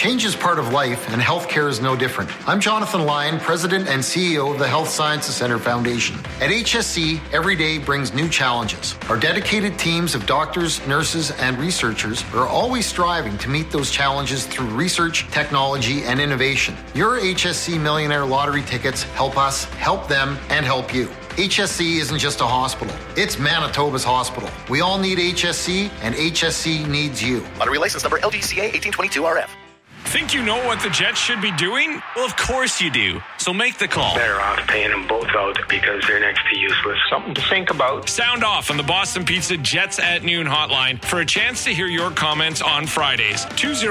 Change is part of life, and healthcare is no different. I'm Jonathan Lyon, President and CEO of the Health Sciences Centre Foundation. At HSC, every day brings new challenges. Our dedicated teams of doctors, nurses, and researchers are always striving to meet those challenges through research, technology, and innovation. Your HSC Millionaire Lottery tickets help us, help them, and help you. HSC isn't just a hospital. It's Manitoba's hospital. We all need HSC, and HSC needs you. Lottery license number LGCA 1822RF. Think you know what the Jets should be doing? Well, of course you do. So make the call. Better off paying them both out because they're next to useless. Something to think about. Sound off on the Boston Pizza Jets at Noon hotline for a chance to hear your comments on Fridays.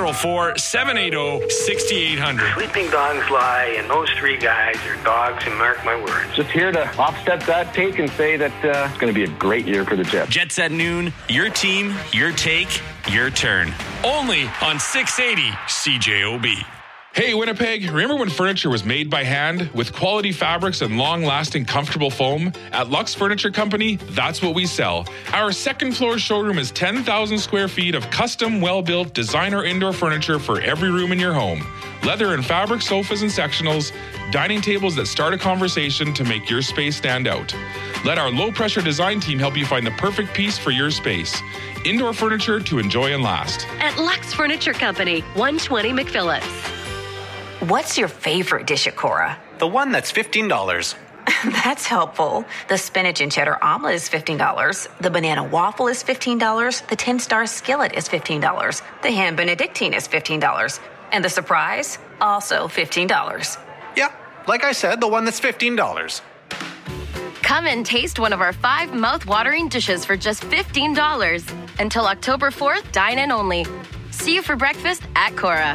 204-780-6800. Sleeping dogs lie, and those three guys are dogs, and mark my words. Just here to offset that take and say that it's going to be a great year for the Jets. Jets at Noon, your team, your take, your turn. Only on 680 CJOB. Hey, Winnipeg, remember when furniture was made by hand with quality fabrics and long-lasting comfortable foam? At Lux Furniture Company, that's what we sell. Our second floor showroom is 10,000 square feet of custom, well-built designer indoor furniture for every room in your home. Leather and fabric sofas and sectionals, dining tables that start a conversation to make your space stand out. Let our low-pressure design team help you find the perfect piece for your space. Indoor furniture to enjoy and last. At Lux Furniture Company, 120 McPhillips. What's your favorite dish at Cora? The one that's $15. That's helpful. The spinach and cheddar omelet is $15. The banana waffle is $15. The 10-star skillet is $15. The ham benedictine is $15. And the surprise, also $15. Yeah, like I said, the one that's $15. Come and taste one of our 5 mouth-watering dishes for just $15. Until October 4th, dine in only. See you for breakfast at Cora.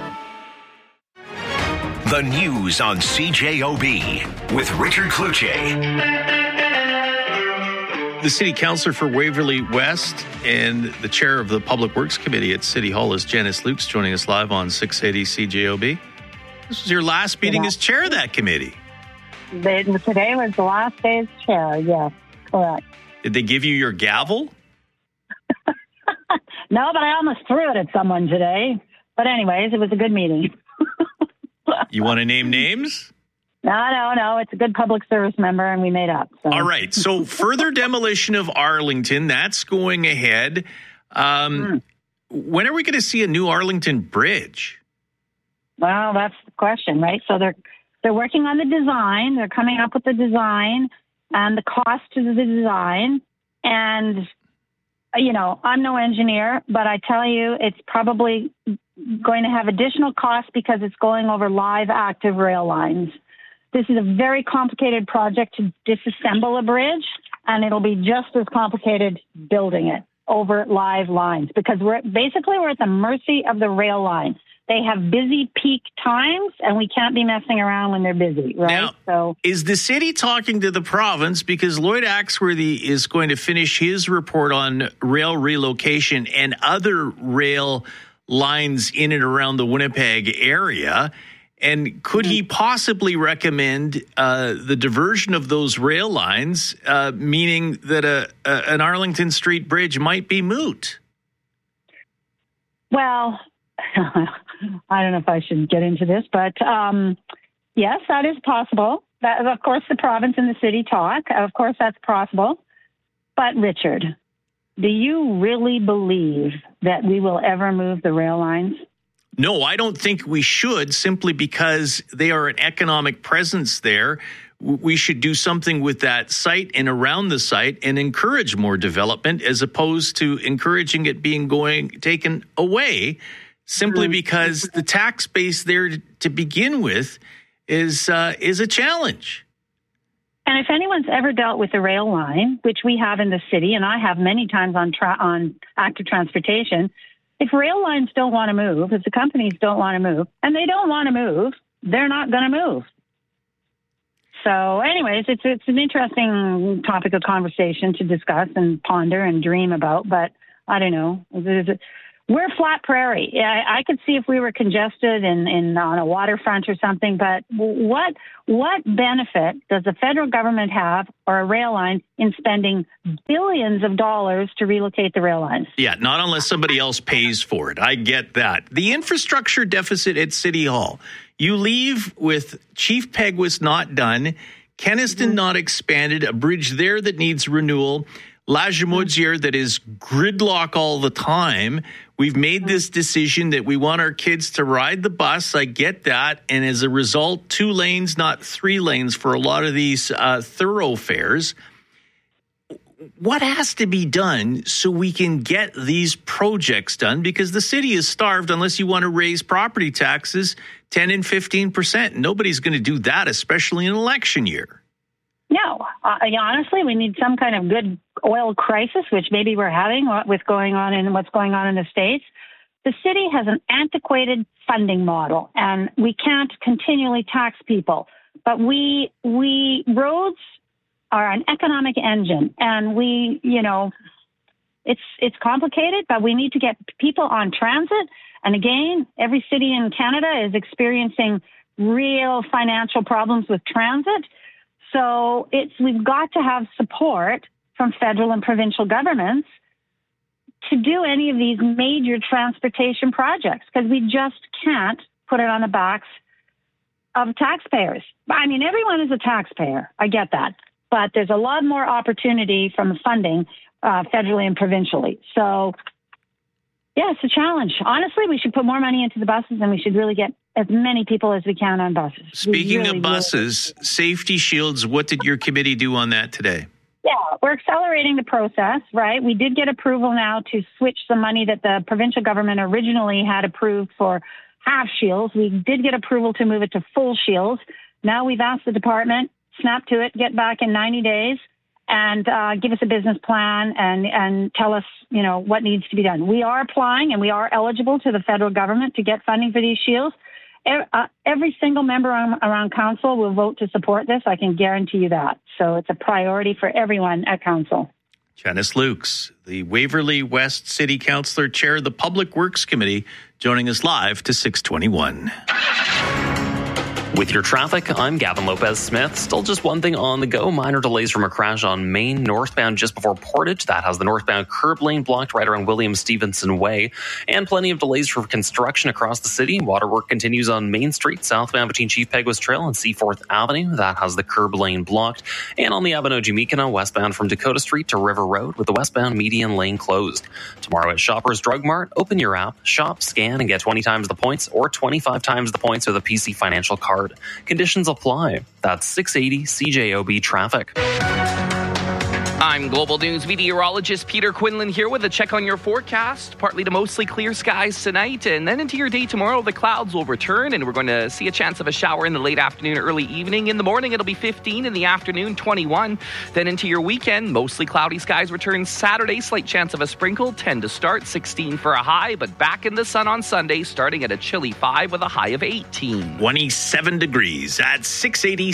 The news on CJOB with Richard Cloutier. The city councillor for Waverly West and the chair of the Public Works Committee at City Hall is Janice Lukes, joining us live on 680 CJOB. This was your last meeting as chair of that committee. Today was the last day as chair, yes, correct. Did they give you your gavel? No, but I almost threw it at someone today. But anyways, it was a good meeting. You want to name names? No. It's a good public service member, and we made up. So. All right. So further demolition of Arlington, that's going ahead. When are we going to see a new Arlington Bridge? Well, that's the question, right? So they're working on the design. They're coming up with the design and the cost of the design. And, I'm no engineer, but I tell you, it's probably going to have additional costs because it's going over live active rail lines. This is a very complicated project to disassemble a bridge, and it'll be just as complicated building it over live lines because we're at the mercy of the rail line. They have busy peak times, and we can't be messing around when they're busy, right? Now, is the city talking to the province? Because Lloyd Axworthy is going to finish his report on rail relocation and other rail lines in and around the Winnipeg area. And could he possibly recommend the diversion of those rail lines, meaning that an Arlington Street bridge might be moot? Well, I don't know if I should get into this, but yes, that is possible. That, of course, the province and the city talk. Of course, that's possible. But, Richard, do you really believe that we will ever move the rail lines? No, I don't think we should, simply because they are an economic presence there. We should do something with that site and around the site and encourage more development as opposed to encouraging it taken away simply because the tax base there to begin with is a challenge. And if anyone's ever dealt with the rail line, which we have in the city, and I have many times on active transportation, if rail lines don't want to move, if the companies don't want to move, and they don't want to move, they're not going to move. So anyways, it's an interesting topic of conversation to discuss and ponder and dream about, but I don't know. we're flat prairie. I could see if we were congested on a waterfront or something, but what benefit does the federal government have, or a rail line, in spending billions of dollars to relocate the rail lines? Yeah, not unless somebody else pays for it. I get that. The infrastructure deficit at City Hall. You leave with Chief Peguis not done, Kenaston not expanded, a bridge there that needs renewal, Lajimoudière that is gridlock all the time. We've made this decision that we want our kids to ride the bus. I get that. And as a result, 2 lanes, not 3 lanes for a lot of these thoroughfares. What has to be done so we can get these projects done? Because the city is starved unless you want to raise property taxes 10 and 15%. Nobody's going to do that, especially in an election year. No, honestly, we need some kind of good oil crisis, which maybe we're having with what's going on in the States. The city has an antiquated funding model, and we can't continually tax people. But roads are an economic engine, and it's complicated, but we need to get people on transit. And again, every city in Canada is experiencing real financial problems with transit. So we've got to have support from federal and provincial governments to do any of these major transportation projects, because we just can't put it on the backs of taxpayers. I mean, everyone is a taxpayer. I get that. But there's a lot more opportunity from funding federally and provincially. So, yeah, it's a challenge. Honestly, we should put more money into the buses, and we should really get as many people as we can on buses. Speaking of buses, safety shields, what did your committee do on that today? Yeah, we're accelerating the process, right? We did get approval now to switch the money that the provincial government originally had approved for half shields. We did get approval to move it to full shields. Now we've asked the department, snap to it, get back in 90 days, and give us a business plan and tell us, what needs to be done. We are applying, and we are eligible to the federal government to get funding for these shields. Every single member around council will vote to support this. I can guarantee you that. So it's a priority for everyone at council. Janice Lukes, the Waverley West City Councillor, Chair of the Public Works Committee, joining us live to 621. With your traffic, I'm Gavin Lopez-Smith. Still just one thing on the go. Minor delays from a crash on Main northbound just before Portage. That has the northbound curb lane blocked right around William Stevenson Way. And plenty of delays for construction across the city. Waterwork continues on Main Street, southbound between Chief Peguis Trail and Seaforth Avenue. That has the curb lane blocked. And on the Abanoji-Mikina, westbound from Dakota Street to River Road with the westbound median lane closed. Tomorrow at Shoppers Drug Mart, open your app, shop, scan, and get 20 times the points or 25 times the points with a PC Financial card. Conditions apply. That's 680 CJOB traffic. I'm Global News meteorologist Peter Quinlan here with a check on your forecast. Partly to mostly clear skies tonight, and then into your day tomorrow, the clouds will return, and we're going to see a chance of a shower in the late afternoon, early evening. In the morning, it'll be 15. In the afternoon, 21. Then into your weekend, mostly cloudy skies return Saturday. Slight chance of a sprinkle, 10 to start, 16 for a high, but back in the sun on Sunday, starting at a chilly 5 with a high of 18. 27 degrees at 680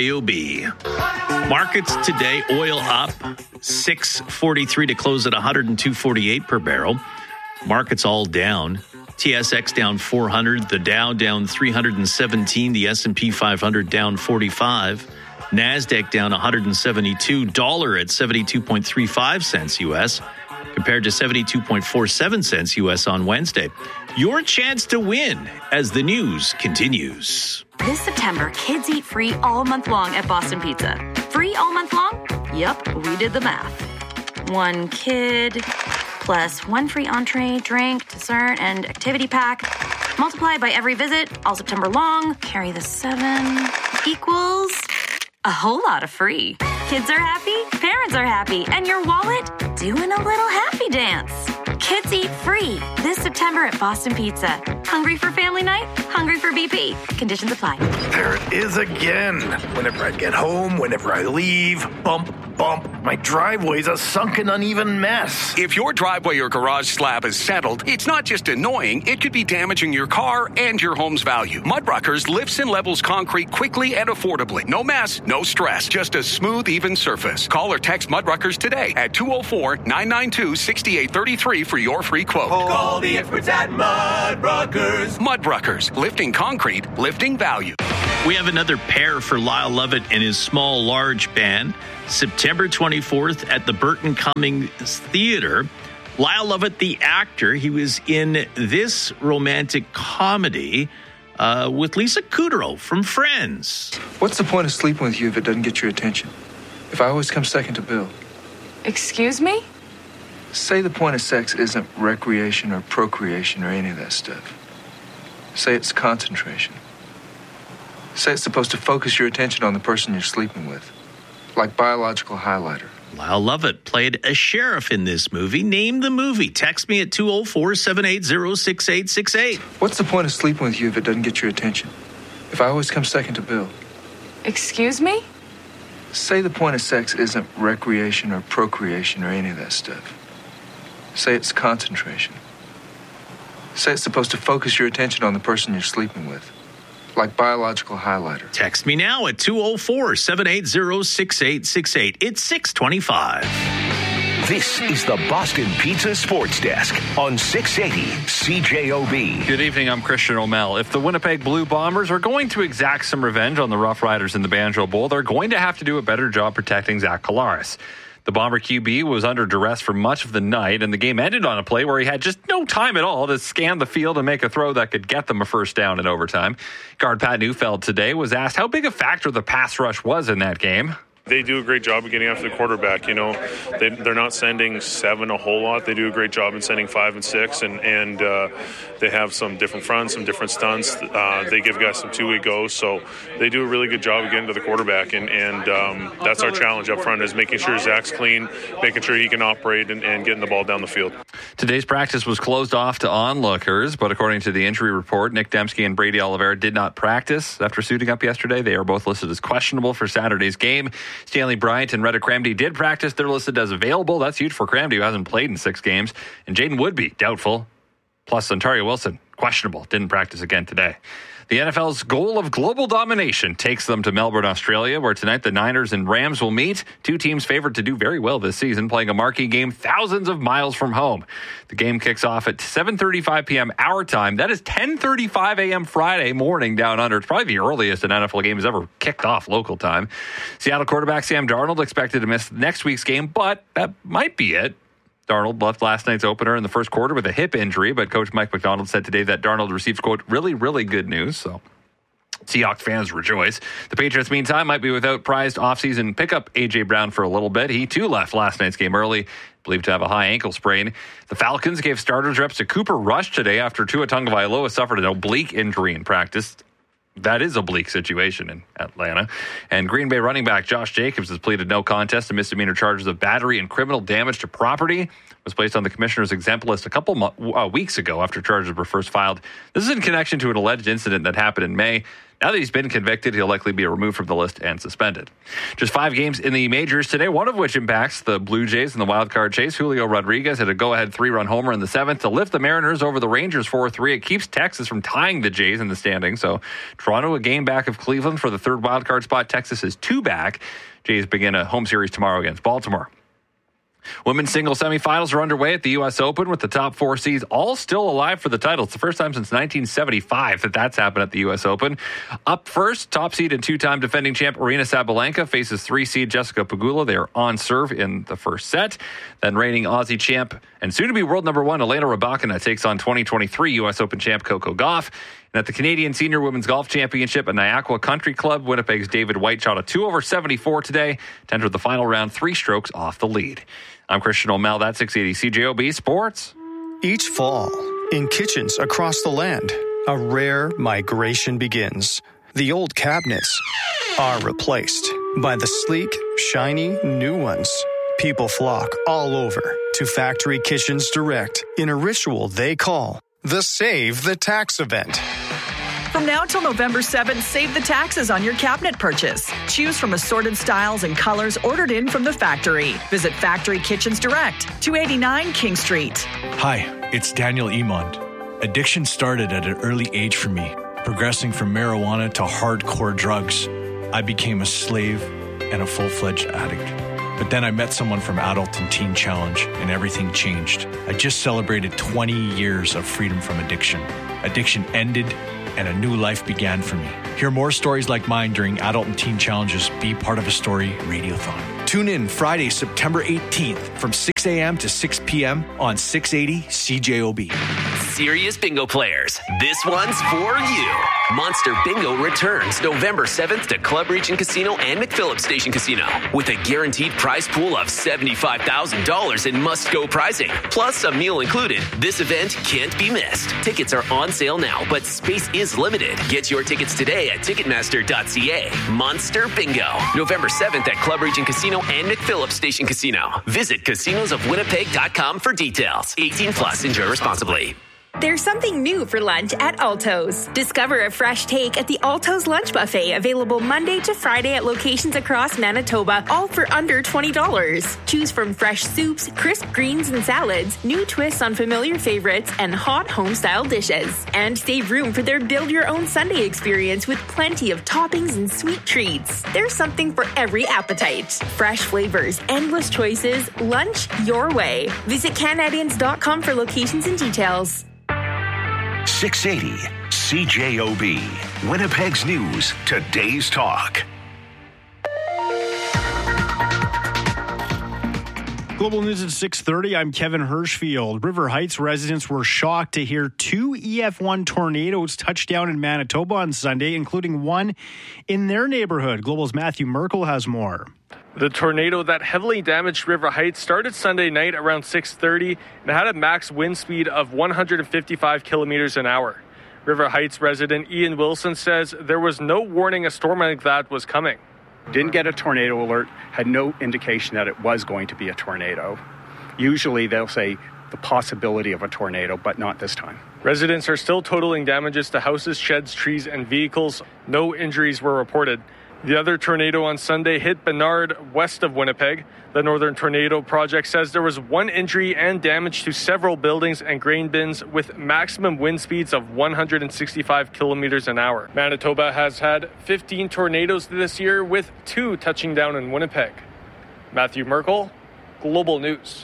CJOB. Markets today, oil up. $6.43 to close at $102.48 per barrel. Markets all down. TSX down 400, the Dow down 317, the S&P 500 down 45, NASDAQ down 172, dollar at 72.35 cents U.S. compared to 72.47 cents U.S. on Wednesday. Your chance to win as the news continues. This September, kids eat free all month long at Boston Pizza. Free all month long? Yep, we did the math. 1 kid plus 1 free entree, drink, dessert, and activity pack. Multiply by every visit, all September long. Carry the 7 equals a whole lot of free. Kids are happy, parents are happy, and your wallet doing a little happy dance. Kids eat free this September at Boston Pizza. Hungry for family night? Hungry for BP? Conditions apply. There it is again. Whenever I get home, whenever I leave, bump, bump. My driveway's a sunken, uneven mess. If your driveway or garage slab is settled, it's not just annoying, it could be damaging your car and your home's value. Mudruckers lifts and levels concrete quickly and affordably. No mess, no stress, just a smooth, even surface. Call or text Mudruckers today at 204-992-6833 for your free quote. Call the experts at Mudruckers. Mudruckers, lifting concrete, lifting value. We have another pair for Lyle Lovett and his Small Large Band. September 24th at the Burton Cummings Theater. Lyle Lovett, the actor, he was in this romantic comedy with Lisa Kudrow from Friends. What's the point of sleeping with you if it doesn't get your attention? If I always come second to Bill? Excuse me? Say the point of sex isn't recreation or procreation or any of that stuff. Say it's concentration. Say it's supposed to focus your attention on the person you're sleeping with, like biological highlighter. Lyle Lovett played a sheriff in this movie. Name the movie. Text me at 204-780-6868. What's the point of sleeping with you if it doesn't get your attention? If I always come second to Bill? Excuse me? Say the point of sex isn't recreation or procreation or any of that stuff. Say it's concentration. Say it's supposed to focus your attention on the person you're sleeping with, like biological highlighter. Text me now at 204-780-6868. It's 625. This is the Boston Pizza Sports Desk on 680 CJOB. Good evening, I'm Christian O'Mell. If the Winnipeg Blue Bombers are going to exact some revenge on the Rough Riders in the Banjo Bowl, they're going to have to do a better job protecting Zach Collaros. The Bomber QB was under duress for much of the night, and the game ended on a play where he had just no time at all to scan the field and make a throw that could get them a first down in overtime. Guard Pat Neufeld today was asked how big a factor the pass rush was in that game. They do a great job of getting after the quarterback. You know, they're not sending 7 a whole lot. They do a great job in sending 5 and 6, and they have some different fronts, some different stunts. They give guys some two-way goes, so they do a really good job of getting to the quarterback, and that's our challenge up front, is making sure Zach's clean, making sure he can operate, and getting the ball down the field. Today's practice was closed off to onlookers, but according to the injury report, Nick Dembski and Brady Oliveira did not practice after suiting up yesterday. They are both listed as questionable for Saturday's game. Stanley Bryant and Reddick Cramdy did practice. They're listed as available. That's huge for Cramdy, who hasn't played in 6 games. And Jaden Woodby, doubtful. Plus, Ontario Wilson, questionable. Didn't practice again today. The NFL's goal of global domination takes them to Melbourne, Australia, where tonight the Niners and Rams will meet. 2 teams favored to do very well this season, playing a marquee game thousands of miles from home. The game kicks off at 7:35 p.m. our time. That is 10:35 a.m. Friday morning down under. It's probably the earliest an NFL game has ever kicked off local time. Seattle quarterback Sam Darnold expected to miss next week's game, but that might be it. Darnold left last night's opener in the first quarter with a hip injury, but Coach Mike McDonald said today that Darnold received, quote, really, really good news. So Seahawks fans rejoice. The Patriots, meantime, might be without prized offseason pickup A.J. Brown for a little bit. He, too, left last night's game early, believed to have a high ankle sprain. The Falcons gave starters reps to Cooper Rush today after Tua Tagovailoa suffered an oblique injury in practice. That is a bleak situation in Atlanta. And Green Bay running back Josh Jacobs has pleaded no contest to misdemeanor charges of battery and criminal damage to property. Was placed on the commissioner's exempt list a couple weeks ago after charges were first filed. This is in connection to an alleged incident that happened in May. Now that he's been convicted, he'll likely be removed from the list and suspended. Just 5 games in the majors today, one of which impacts the Blue Jays in the wild card chase. Julio Rodriguez had a go-ahead 3-run homer in the 7th to lift the Mariners over the Rangers 4-3. It keeps Texas from tying the Jays in the standings. So Toronto a game back of Cleveland for the 3rd wild card spot. Texas is 2 back. Jays begin a home series tomorrow against Baltimore. Women's singles semifinals are underway at the U.S. Open with the top 4 seeds all still alive for the title. It's the first time since 1975 that that's happened at the U.S. Open. Up first, top seed and 2-time defending champ Aryna Sabalenka faces 3-seed Jessica Pegula. They are on serve in the first set. Then reigning Aussie champ and soon-to-be world number 1 Elena Rybakina takes on 2023 U.S. Open champ Coco Gauff. And at the Canadian Senior Women's Golf Championship at Niagara Country Club, Winnipeg's David White shot a 2/74 today to enter the final round 3 strokes off the lead. I'm Christian O'Mell. That's 680 CJOB Sports. Each fall, in kitchens across the land, a rare migration begins. The old cabinets are replaced by the sleek, shiny new ones. People flock all over to Factory Kitchens Direct in a ritual they call the Save the Tax event. From now till November 7th, save the taxes on your cabinet purchase. Choose from assorted styles and colors ordered in from the factory. Visit Factory Kitchens Direct, 289 King Street. Hi, it's Daniel Emond. Addiction started at an early age for me, progressing from marijuana to hardcore drugs. I became a slave and a full-fledged addict. But then I met someone from Adult and Teen Challenge, and everything changed. I just celebrated 20 years of freedom from addiction. Addiction ended, and a new life began for me. Hear more stories like mine during Adult and Teen Challenge's Be Part of a Story Radiothon. Tune in Friday, September 18th from 6 a.m. to 6 p.m. on 680 CJOB. Serious bingo players, this one's for you. Monster Bingo returns November 7th to Club Regent Casino and McPhillips Station Casino with a guaranteed prize pool of $75,000 in must-go prizing, plus a meal included. This event can't be missed. Tickets are on sale now, but space is limited. Get your tickets today at Ticketmaster.ca. Monster Bingo, November 7th at Club Regent Casino and McPhillips Station Casino. Visit casinosofwinnipeg.com for details. 18 plus, enjoy responsibly. There's something new for lunch at Alto's. Discover a fresh take at the Alto's Lunch Buffet, available Monday to Friday at locations across Manitoba, all for under $20. Choose from fresh soups, crisp greens and salads, new twists on familiar favorites, and hot home-style dishes. And save room for their build-your-own Sunday experience with plenty of toppings and sweet treats. There's something for every appetite. Fresh flavors, endless choices, lunch your way. Visit Canadians.com for locations and details. 680 CJOB, Winnipeg's News, Today's Talk. Global News at 6:30. I'm Kevin Hirschfield. River Heights residents were shocked to hear 2 EF1 tornadoes touch down in Manitoba on Sunday, including one in their neighborhood. Global's Matthew Merkel has more. The tornado that heavily damaged River Heights started Sunday night around 6:30 and had a max wind speed of 155 kilometers an hour. River Heights resident Ian Wilson says there was no warning a storm like that was coming. Didn't get a tornado alert, had no indication that it was going to be a tornado. Usually they'll say the possibility of a tornado, but not this time. Residents are still totaling damages to houses, sheds, trees, and vehicles. No injuries were reported. The other tornado on Sunday hit Bernard, west of Winnipeg. The Northern Tornado Project says there was one injury and damage to several buildings and grain bins with maximum wind speeds of 165 kilometers an hour. Manitoba has had 15 tornadoes this year, with 2 touching down in Winnipeg. Matthew Merkel, Global News.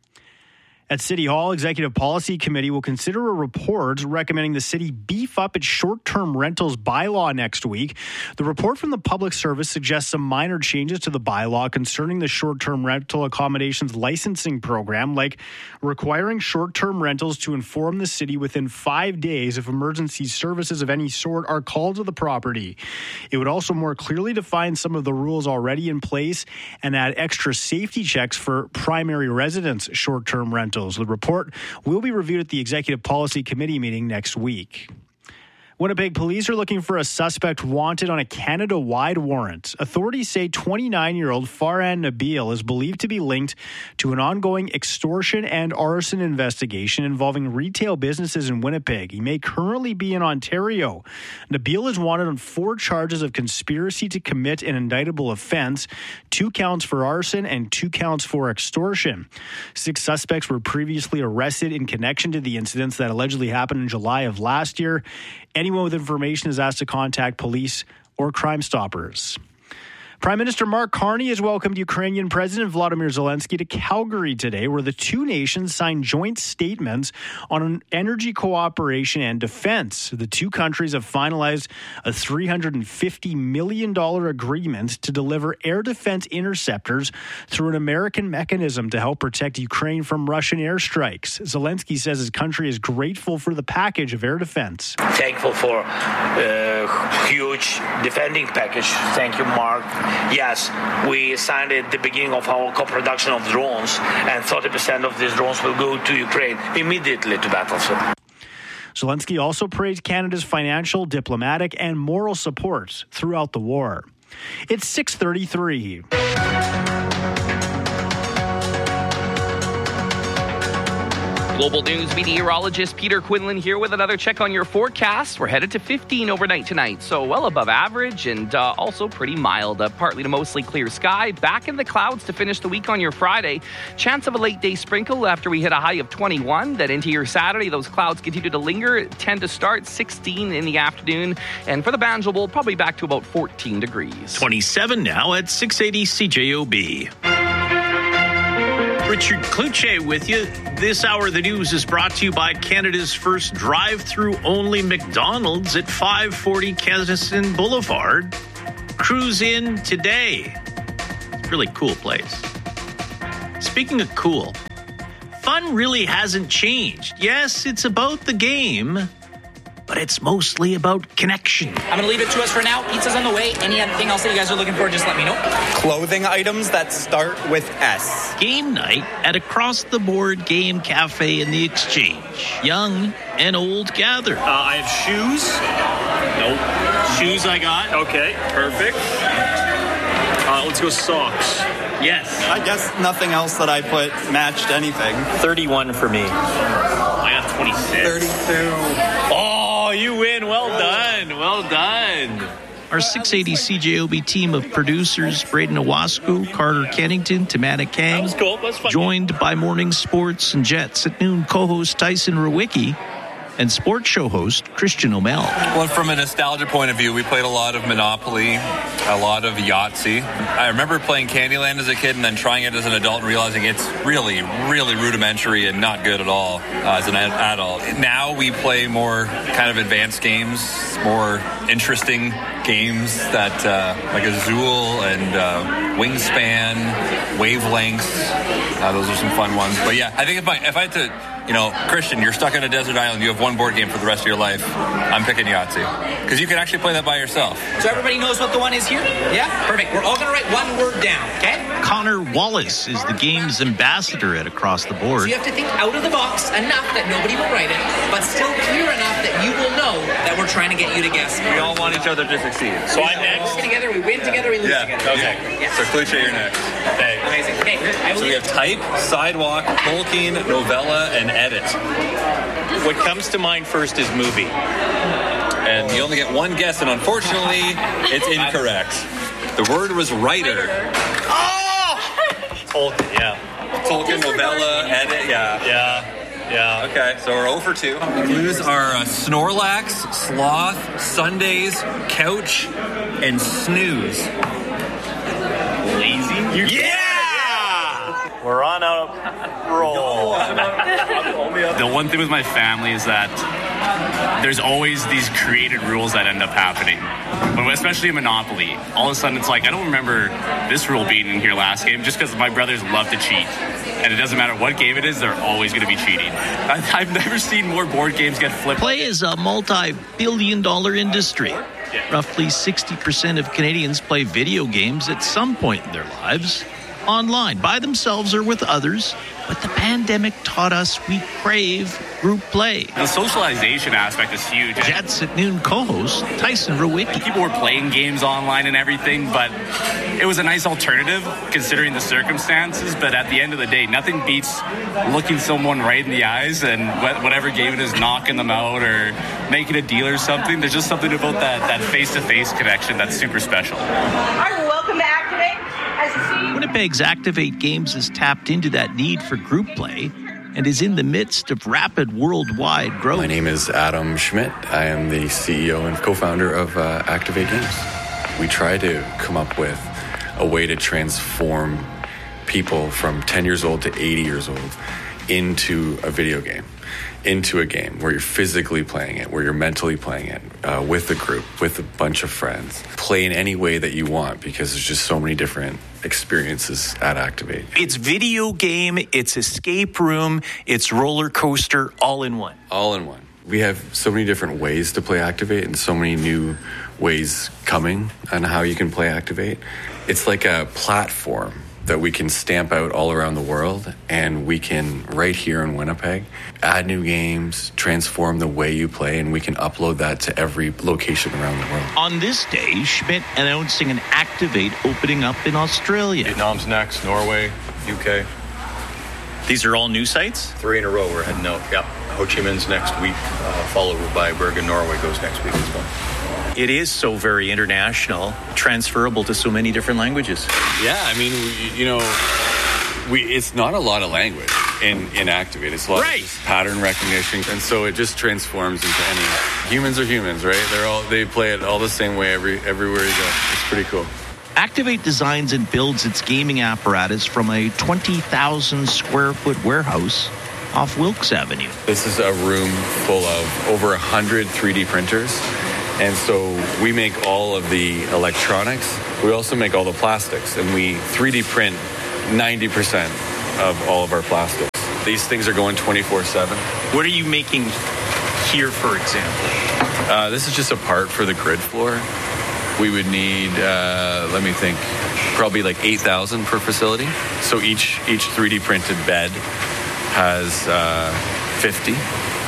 At City Hall, Executive Policy Committee will consider a report recommending the city beef up its short-term rentals bylaw next week. The report from the Public Service suggests some minor changes to the bylaw concerning the short-term rental accommodations licensing program, like requiring short-term rentals to inform the city within 5 days if emergency services of any sort are called to the property. It would also more clearly define some of the rules already in place and add extra safety checks for primary residence short-term rentals. The report will be reviewed at the Executive Policy Committee meeting next week. Winnipeg police are looking for a suspect wanted on a Canada-wide warrant. Authorities say 29-year-old Farhan Nabil is believed to be linked to an ongoing extortion and arson investigation involving retail businesses in Winnipeg. He may currently be in Ontario. Nabil is wanted on 4 charges of conspiracy to commit an indictable offense, 2 counts for arson and 2 counts for extortion. 6 suspects were previously arrested in connection to the incidents that allegedly happened in July of last year. Anyone with information is asked to contact police or Crime Stoppers. Prime Minister Mark Carney has welcomed Ukrainian President Volodymyr Zelensky to Calgary today, where the two nations signed joint statements on energy cooperation and defense. The two countries have finalized a $350 million agreement to deliver air defense interceptors through an American mechanism to help protect Ukraine from Russian airstrikes. Zelensky says his country is grateful for the package of air defense. Thankful for a huge defending package. Thank you, Mark. Yes, we signed at the beginning of our co-production of drones, and 30% of these drones will go to Ukraine immediately to battlefield. Zelensky also praised Canada's financial, diplomatic, and moral support throughout the war. It's 6:33. Global News meteorologist Peter Quinlan here with another check on your forecast. We're headed to 15 overnight tonight, so well above average and also pretty mild. Partly to mostly clear sky. Back in the clouds to finish the week on your Friday. Chance of a late day sprinkle after we hit a high of 21. Then into your Saturday, those clouds continue to linger. 10 to start, 16 in the afternoon. And for the Banjo Bowl, probably back to about 14 degrees. 27 now at 680 CJOB. Richard Kluche with you. This hour of the news is brought to you by Canada's first drive-through only McDonald's at 540 Kennison Boulevard. Cruise in today. It's a really cool place. Speaking of cool, fun really hasn't changed. Yes, it's about the game, but it's mostly about connection. I'm going to leave it to us for now. Pizza's on the way. Anything else that you guys are looking for, just let me know. Clothing items that start with S. Game night at Across the Board Game Cafe in the Exchange. Young and old gather. I have shoes. Nope. Shoes I got. Okay, perfect. Let's go socks. Yes. I guess nothing else that I put matched anything. 31 for me. I got 26. 32. Oh, you win. Well done. Well done. Our 680 CJOB team of producers, Braden Owasco, Carter Kennington, Tamana Kang, That was cool. That was fun. joined by Morning Sports and Jets at Noon co-host Tyson Rewicki and sports show host Christian O'Mell. Well, from a nostalgia point of view, we played a lot of Monopoly, a lot of Yahtzee. I remember playing Candyland as a kid and then trying it as an adult and realizing it's really, really rudimentary and not good at all as an adult. Now we play more kind of advanced games, more interesting games that like Azul and Wingspan, Wavelengths. Those are some fun ones. But yeah, I think if I had to, Christian, you're stuck on a desert island. You have one board game for the rest of your life. I'm picking Yahtzee. Because you can actually play that by yourself. So everybody knows what the one is here? Yeah? Perfect. We're all going to write one word down, okay? Connor Wallace is the game's ambassador at Across the Board. So you have to think out of the box enough that nobody will write it, but still clear enough that you will know that we're trying to get you to guess. We all want each other to succeed. So I'm next. We work together, we win together, we lose together. Okay. Yeah. So Kluche, you're next. Okay. Amazing. Okay. So we have type, sidewalk, Tolkien, novella, and edit. What comes to mind first is movie. And you only get one guess, and unfortunately, it's incorrect. The word was writer. Oh! Tolkien, yeah. Tolkien, novella, edit, yeah. Okay, so we're 0 for 2. Clues are Snorlax, sloth, Sundays, couch, and snooze. Lazy? Yeah! We're on a roll. The one thing with my family is that there's always these created rules that end up happening. But especially in Monopoly, all of a sudden it's like, I don't remember this rule being in here last game just because my brothers love to cheat. And it doesn't matter what game it is, they're always going to be cheating. I've never seen more board games get flipped. Play is a multi-billion-dollar industry. Yeah. Roughly 60% of Canadians play video games at some point in their lives. Online, by themselves or with others, but the pandemic taught us we crave group play. The socialization aspect is huge. Jets at Noon co-host Tyson Rewicki. People were playing games online and everything, but it was a nice alternative considering the circumstances. But at the end of the day, nothing beats looking someone right in the eyes and whatever game it is, knocking them out or making a deal or something. There's just something about that face-to-face connection that's super special. All right, welcome to Activate. Winnipeg's Activate Games has tapped into that need for group play and is in the midst of rapid worldwide growth. My name is Adam Schmidt. I am the CEO and co-founder of Activate Games. We try to come up with a way to transform people from 10 years old to 80 years old into a video game, into a game where you're physically playing it, where you're mentally playing it, with a group, with a bunch of friends. Play in any way that you want because there's just so many different experiences at Activate. It's video game, it's escape room, it's roller coaster, all in one. All in one. We have so many different ways to play Activate and so many new ways coming on how you can play Activate. It's like a platform that we can stamp out all around the world, and we can, right here in Winnipeg, add new games, transform the way you play, and we can upload that to every location around the world. On this day, Schmidt announcing an Activate opening up in Australia. Vietnam's next, Norway, UK. These are all new sites? 3 in a row we're heading out. Yep. Ho Chi Minh's next week, followed by Bergen, Norway goes next week as well. It is so very international, transferable to so many different languages. Yeah, I mean, it's not a lot of language in Activate. It's a lot of just pattern recognition, and so it just transforms into any. Humans are humans, right? They play it all the same way everywhere you go. It's pretty cool. Activate designs and builds its gaming apparatus from a 20,000 square foot warehouse off Wilkes Avenue. This is a room full of over 100 3D printers. And so we make all of the electronics. We also make all the plastics, and we 3D print 90% of all of our plastics. These things are going 24/7. What are you making here, for example? This is just a part for the grid floor. We would need, let me think, probably like 8,000 per facility. So each 3D printed bed has 50.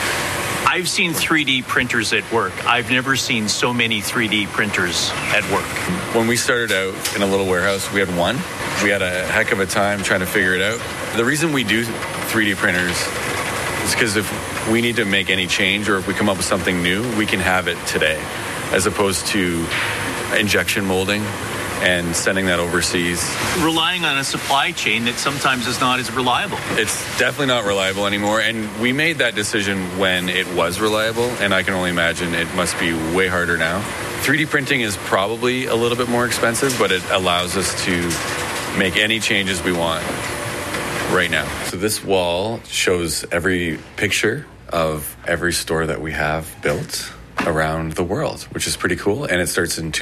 I've seen 3D printers at work. I've never seen so many 3D printers at work. When we started out in a little warehouse, we had one. We had a heck of a time trying to figure it out. The reason we do 3D printers is because if we need to make any change or if we come up with something new, we can have it today, as opposed to injection molding and sending that overseas. Relying on a supply chain that sometimes is not as reliable. It's definitely not reliable anymore, and we made that decision when it was reliable, and I can only imagine it must be way harder now. 3D printing is probably a little bit more expensive, but it allows us to make any changes we want right now. So this wall shows every picture of every store that we have built around the world, which is pretty cool. And it starts in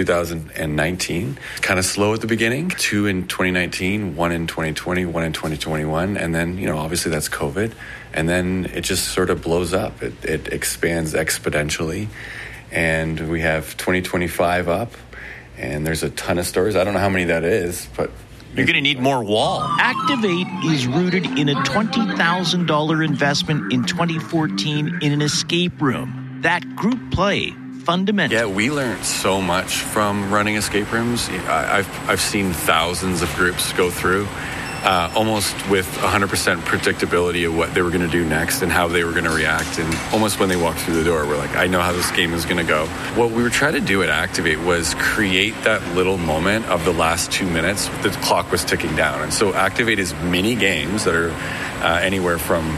2019. Kind of slow at the beginning. 2 in 2019, 1 in 2020, 1 in 2021. And then, obviously that's COVID. And then it just sort of blows up. It expands exponentially. And we have 2025 up. And there's a ton of stores. I don't know how many that is, but you're going to need more wall. Activate is rooted in a $20,000 investment in 2014 in an escape room. That group play, fundamental. Yeah, we learned so much from running escape rooms. I've seen thousands of groups go through, almost with 100% predictability of what they were going to do next and how they were going to react. And almost when they walked through the door, we're like, I know how this game is going to go. What we were trying to do at Activate was create that little moment of the last 2 minutes. The clock was ticking down. And so Activate is mini games that are anywhere from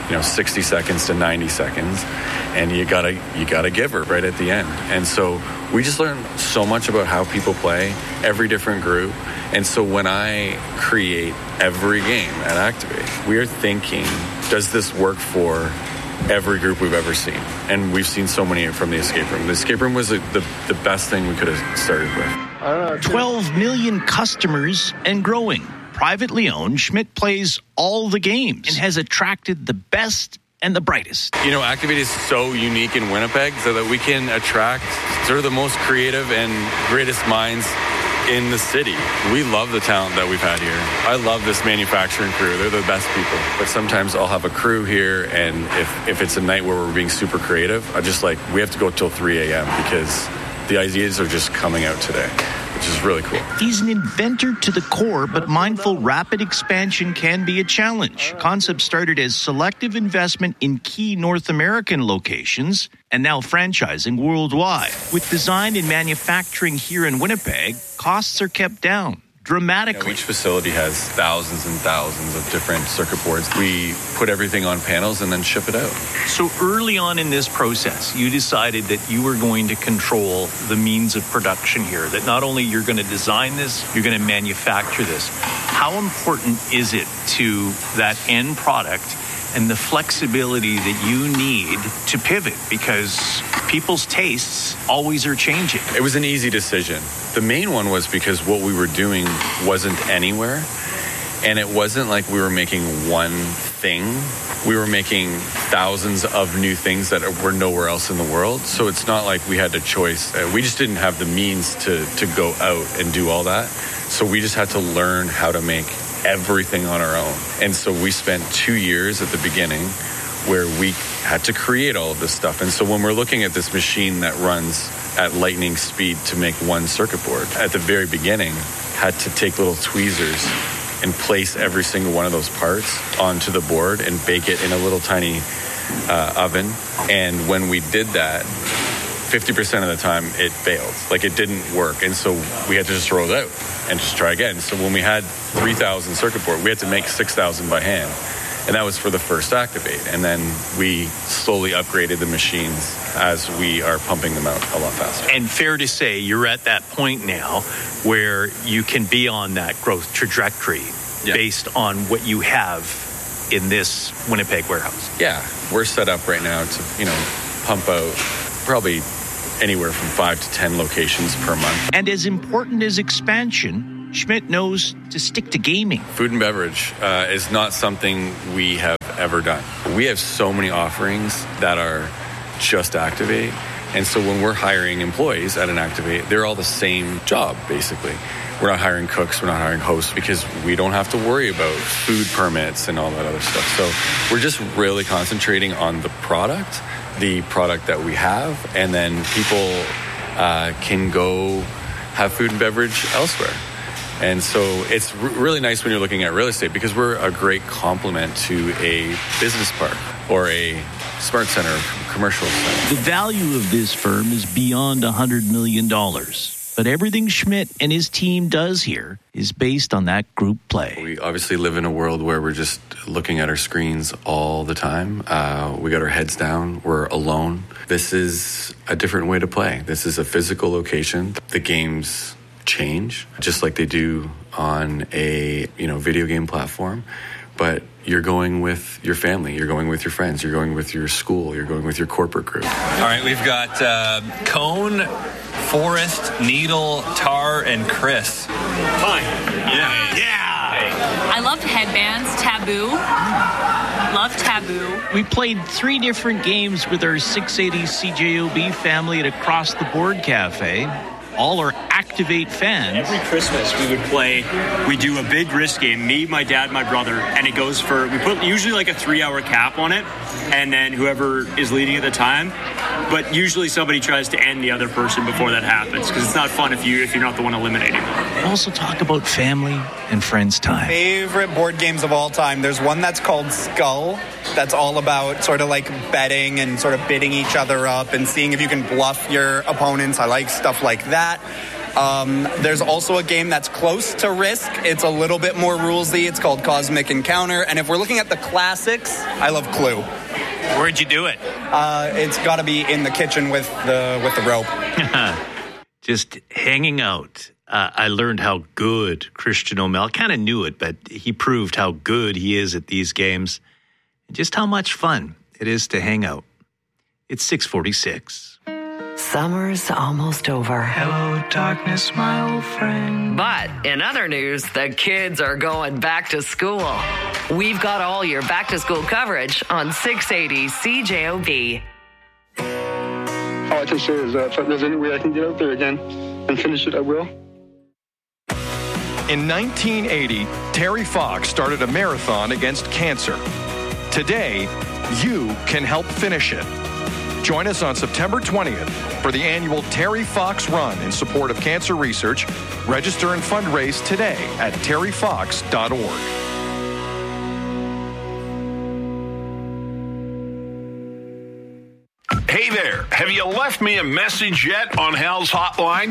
60 seconds to 90 seconds, and you gotta give her right at the end. And so we just learned so much about how people play, every different group. And so when I create every game at Activate, we are thinking, does this work for every group we've ever seen? And we've seen so many from the escape room. The escape room was the best thing we could have started with. 12 million customers and growing. Privately owned, Schmidt plays all the games and has attracted the best and the brightest. Activate is so unique in Winnipeg so that we can attract sort of the most creative and greatest minds in the city. We love the talent that we've had here. I love this manufacturing crew. They're the best people. But sometimes I'll have a crew here, and if it's a night where we're being super creative, we have to go till 3 a.m. because the ideas are just coming out today, which is really cool. He's an inventor to the core, but mindful rapid expansion can be a challenge. Concept started as selective investment in key North American locations and now franchising worldwide. With design and manufacturing here in Winnipeg, costs are kept down dramatically. Each facility has thousands and thousands of different circuit boards. We put everything on panels and then ship it out. So early on in this process, you decided that you were going to control the means of production here, that not only you're going to design this, you're going to manufacture this. How important is it to that end product and the flexibility that you need to pivot? Because people's tastes always are changing. It was an easy decision. The main one was because what we were doing wasn't anywhere, and it wasn't like we were making one thing. We were making thousands of new things that were nowhere else in the world. So it's not like we had a choice. We just didn't have the means to go out and do all that. So we just had to learn how to make everything on our own. And so we spent 2 years at the beginning where we had to create all of this stuff. And so when we're looking at this machine that runs at lightning speed to make one circuit board, at the very beginning, had to take little tweezers and place every single one of those parts onto the board and bake it in a little tiny oven. And when we did that, 50% of the time it failed. Like, it didn't work. And so we had to just throw it out and just try again. So when we had 3,000 circuit board, we had to make 6,000 by hand. And that was for the first Activate. And then we slowly upgraded the machines as we are pumping them out a lot faster. And fair to say, you're at that point now where you can be on that growth trajectory based on what you have in this Winnipeg warehouse. Yeah, we're set up right now to, pump out probably anywhere from 5 to 10 locations per month. And as important as expansion, Schmidt knows to stick to gaming. Food and beverage is not something we have ever done. We have so many offerings that are just Activate. And so when we're hiring employees at an Activate, they're all the same job, basically. We're not hiring cooks, we're not hiring hosts, because we don't have to worry about food permits and all that other stuff. So we're just really concentrating on the product that we have, and then people can go have food and beverage elsewhere. And so it's really nice when you're looking at real estate, because we're a great complement to a business park or a smart center, commercial center. The value of this firm is beyond $100 million. But everything Schmidt and his team does here is based on that group play. We obviously live in a world where we're just looking at our screens all the time. We got our heads down. We're alone. This is a different way to play. This is a physical location. The games change, just like they do on a video game platform. But you're going with your family. You're going with your friends. You're going with your school. You're going with your corporate group. All right, we've got Cone, Forrest, Needle, Tar, and Chris. Hi. I loved headbands, Taboo. Love Taboo. We played 3 different games with our 680 CJOB family at Across the Board Cafe. All are Activate fans. Every Christmas we do a big risk game, me, my dad, my brother, and it goes for, we put usually like a 3-hour cap on it, and then whoever is leading at the time, but usually somebody tries to end the other person before that happens, because it's not fun if you're not the one eliminating them. We also talk about family and friends time. Favorite board games of all time. There's one that's called Skull. That's all about sort of like betting and sort of bidding each other up and seeing if you can bluff your opponents. I like stuff like that. There's also a game that's close to Risk. It's a little bit more rulesy. It's called Cosmic Encounter. And if we're looking at the classics, I love Clue. Where'd you do it? It's got to be in the kitchen with the rope. Just hanging out. I learned how good Christian O'Mell, kind of knew it, but he proved how good he is at these games. And just how much fun it is to hang out. It's 6:46. Summer's almost over. Hello, darkness, my old friend. But in other news, the kids are going back to school. We've got all your back to school coverage on 680 CJOB. All I can say is that if there's any way I can get out there again and finish it, I will. In 1980, Terry Fox started a marathon against cancer. Today, you can help finish it. Join us on September 20th for the annual Terry Fox Run in support of cancer research. Register and fundraise today at terryfox.org. Hey there, have you left me a message yet on Hal's hotline?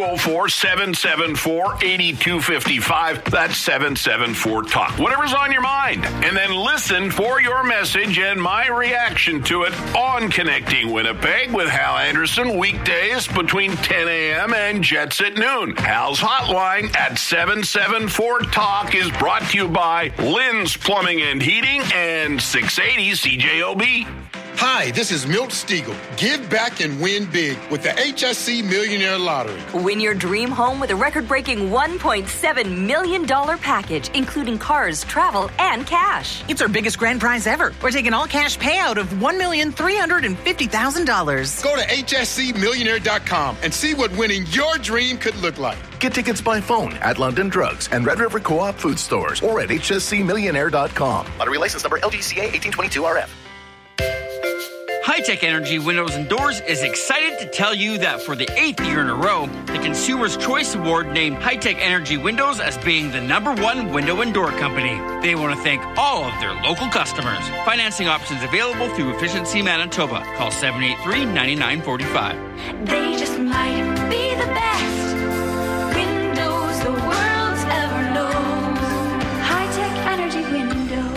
204-774-8255. That's 774-TALK. Whatever's on your mind. And then listen for your message and my reaction to it on Connecting Winnipeg with Hal Anderson, weekdays between 10 a.m. and Jets at noon. Hal's hotline at 774-TALK is brought to you by Lynn's Plumbing and Heating and 680 CJOB. Hi, this is Milt Stiegel. Give back and win big with the HSC Millionaire Lottery. Win your dream home with a record-breaking $1.7 million package, including cars, travel, and cash. It's our biggest grand prize ever. We're taking all-cash payout of $1,350,000. Go to hscmillionaire.com and see what winning your dream could look like. Get tickets by phone at London Drugs and Red River Co-op food stores or at hscmillionaire.com. Lottery license number LGCA 1822RF. High-Tech Energy Windows and Doors is excited to tell you that for the 8th year in a row, the Consumer's Choice Award named High-Tech Energy Windows as being the #1 window and door company. They want to thank all of their local customers. Financing options available through Efficiency Manitoba. Call 783-9945. They just might be the best windows the world's ever known. High-Tech Energy Windows.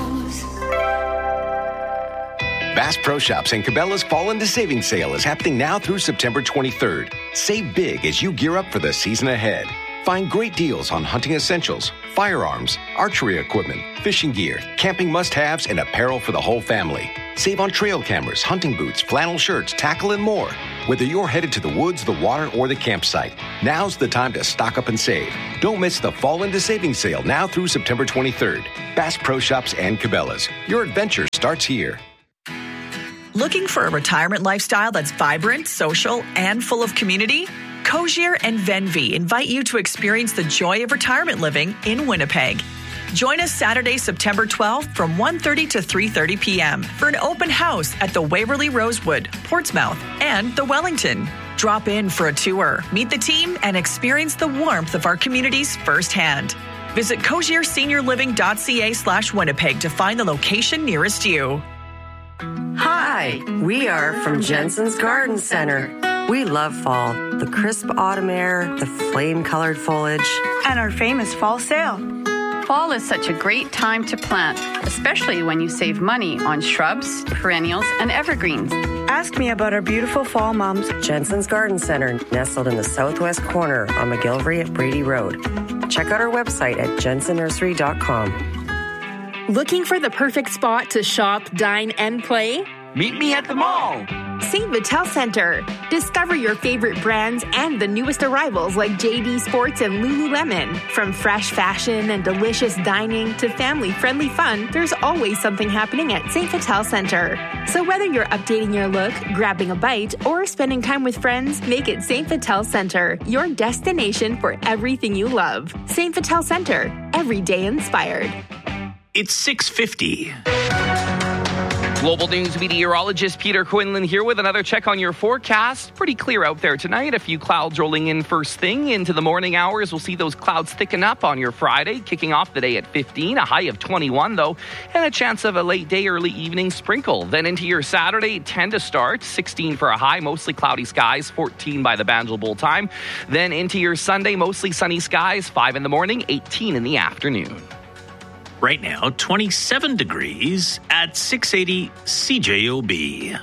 Bass Pro Shops and Cabela's Fall into Savings Sale is happening now through September 23rd. Save big as you gear up for the season ahead. Find great deals on hunting essentials, firearms, archery equipment, fishing gear, camping must-haves, and apparel for the whole family. Save on trail cameras, hunting boots, flannel shirts, tackle, and more. Whether you're headed to the woods, the water, or the campsite, now's the time to stock up and save. Don't miss the Fall into Savings Sale now through September 23rd. Bass Pro Shops and Cabela's. Your adventure starts here. Looking for a retirement lifestyle that's vibrant, social, and full of community? Cozier and Venvi invite you to experience the joy of retirement living in Winnipeg. Join us Saturday, September 12th from 1:30 to 3:30 p.m. for an open house at the Waverly Rosewood, Portsmouth, and the Wellington. Drop in for a tour, meet the team, and experience the warmth of our communities firsthand. Visit CozierSeniorLiving.ca/Winnipeg to find the location nearest you. Hi, we are from Jensen's Garden Center. We love fall, the crisp autumn air, the flame-colored foliage, and our famous fall sale. Fall is such a great time to plant, especially when you save money on shrubs, perennials, and evergreens. Ask me about our beautiful fall mums. Jensen's Garden Center, nestled in the southwest corner on McGillivray at Brady Road. Check out our website at jensennursery.com. Looking for the perfect spot to shop, dine, and play? Meet me at the mall. St. Vital Center. Discover your favorite brands and the newest arrivals like JD Sports and Lululemon. From fresh fashion and delicious dining to family-friendly fun, there's always something happening at St. Vital Center. So whether you're updating your look, grabbing a bite, or spending time with friends, make it St. Vital Center, your destination for everything you love. St. Vital Center, every day inspired. It's 6:50. Global News meteorologist Peter Quinlan here with another check on your forecast. Pretty clear out there tonight. A few clouds rolling in first thing into the morning hours. We'll see those clouds thicken up on your Friday, kicking off the day at 15, a high of 21 though, and a chance of a late day, early evening sprinkle. Then into your Saturday, 10 to start, 16 for a high, mostly cloudy skies, 14 by the Banjul Bowl time. Then into your Sunday, mostly sunny skies, 5 in the morning, 18 in the afternoon. Right now, 27 degrees at 680 CJOB.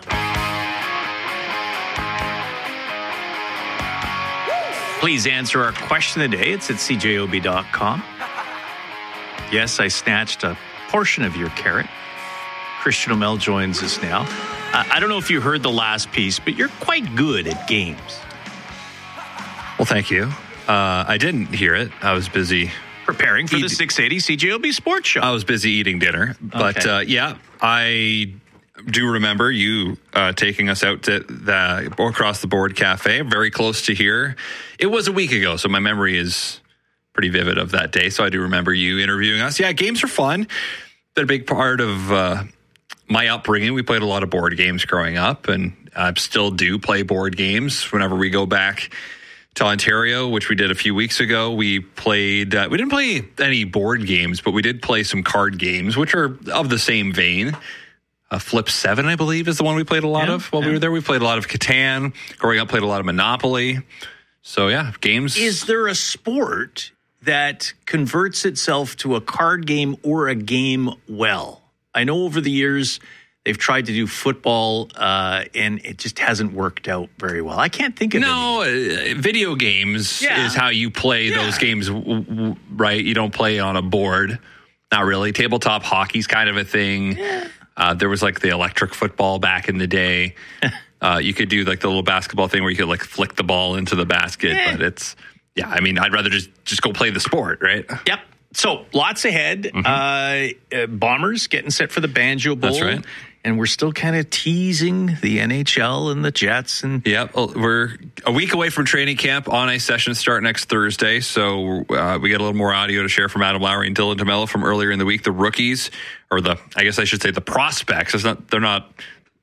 Please answer our question of the day. It's at cjob.com. Yes, I snatched a portion of your carrot. Christian O'Mell joins us now. I don't know if you heard the last piece, but you're quite good at games. Well, thank you. I didn't hear it. I was busy preparing for the 680 CJOB Sports Show. I was busy eating dinner. But yeah, I do remember you taking us out to the Across the Board Cafe, very close to here. It was a week ago, so my memory is pretty vivid of that day. So I do remember you interviewing us. Yeah, games are fun. They're a big part of my upbringing. We played a lot of board games growing up, and I still do play board games whenever we go back to Ontario, which we did a few weeks ago. We played, we didn't play any board games, but we did play some card games, which are of the same vein. Flip 7, I believe, is the one we played a lot of while we were there. We played a lot of Catan. Growing up, played a lot of Monopoly. So, yeah, games. Is there a sport that converts itself to a card game or a game well? I know over the years they've tried to do football, and it just hasn't worked out very well. I can't think of any. Video games is how you play those games, right? You don't play on a board. Not really. Tabletop hockey's kind of a thing. There was like the electric football back in the day. You could do like the little basketball thing where you could like flick the ball into the basket, but it's, I mean, I'd rather just go play the sport, right? Yep. So lots ahead. Bombers getting set for the Banjo Bowl. That's right. And we're still kind of teasing the NHL and the Jets. And we're a week away from training camp. On-ice sessions start next Thursday. So we get a little more audio to share from Adam Lowry and Dylan DeMello from earlier in the week. The rookies, or I guess I should say the prospects. They're not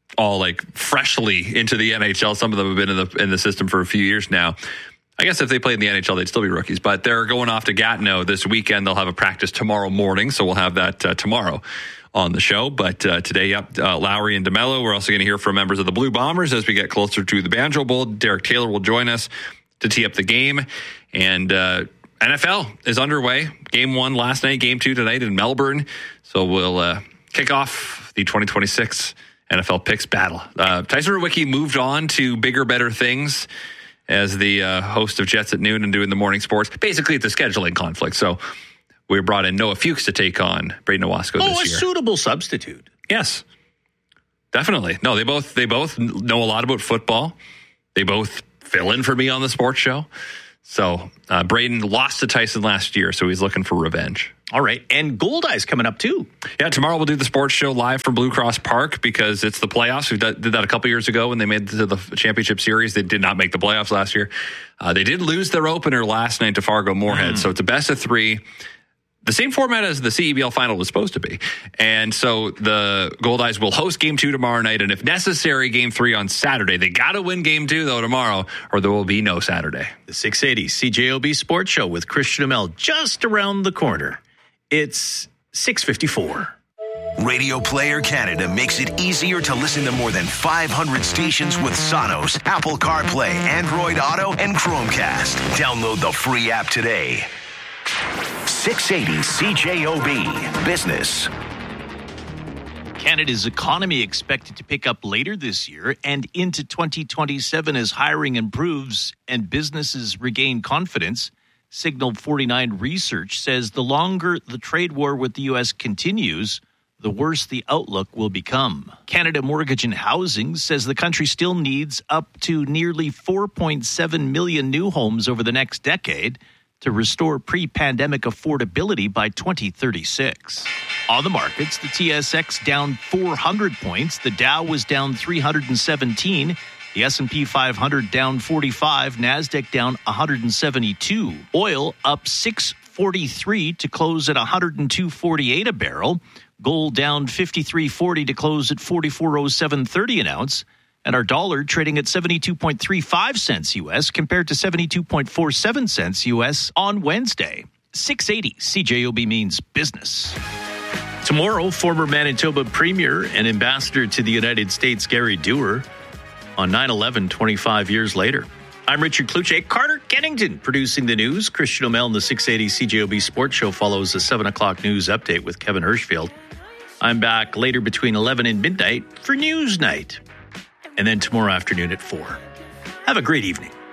all like freshly into the NHL. Some of them have been in the system for a few years now. I guess if they played in the NHL, they'd still be rookies. But they're going off to Gatineau this weekend. They'll have a practice tomorrow morning, so we'll have that tomorrow on the show. But today, Lowry and DeMello. We're also going to hear from members of the Blue Bombers as we get closer to the Banjo Bowl. Derek Taylor will join us to tee up the game. And NFL is underway. Game 1 last night, Game 2 tonight in Melbourne. So we'll kick off the 2026 NFL picks battle. Tyson Rewicki moved on to bigger, better things as the host of Jets at Noon and doing the morning sports. Basically, it's a scheduling conflict. So we brought in Noah Fuchs to take on Braden Owasco this year. A suitable substitute. Yes, definitely. No, they both know a lot about football. They both fill in for me on the sports show. So Braden lost to Tyson last year, so he's looking for revenge. All right. And Goldeye's coming up, too. Yeah, tomorrow we'll do the sports show live from Blue Cross Park because it's the playoffs. We did that a couple years ago when they made it to the championship series. They did not make the playoffs last year. They did lose their opener last night to Fargo Moorhead. So it's a best of 3. The same format as the CEBL final was supposed to be. And so the Goldeyes will host Game 2 tomorrow night. And if necessary, Game 3 on Saturday. They got to win Game 2, though, tomorrow, or there will be no Saturday. The 680 CJOB Sports Show with Christian Amell just around the corner. It's 6:54. Radio Player Canada makes it easier to listen to more than 500 stations with Sonos, Apple CarPlay, Android Auto, and Chromecast. Download the free app today. 680 CJOB Business. Canada's economy expected to pick up later this year and into 2027 as hiring improves and businesses regain confidence. Signal 49 research says the longer the trade war with the U.S. continues, the worse the outlook will become. Canada Mortgage and Housing says the country still needs up to nearly 4.7 million new homes over the next decade to restore pre-pandemic affordability by 2036. On the markets, the TSX down 400 points, the Dow was down 317, the S&P 500 down 45, NASDAQ down 172. Oil up 643 to close at 102.48 a barrel. Gold down 53.40 to close at 44.0730 an ounce. And our dollar trading at 72.35 cents U.S. compared to 72.47 cents U.S. on Wednesday. 680 CJOB means business. Tomorrow, former Manitoba Premier and Ambassador to the United States, Gary Dewar, on 9/11, 25 years later. I'm Richard Kluche. Carter Kennington producing the news. Christian Amell in the 680 CJOB Sports Show follows the 7 o'clock news update with Kevin Hirschfield. I'm back later between 11 and midnight for News Night. And then tomorrow afternoon at 4. Have a great evening.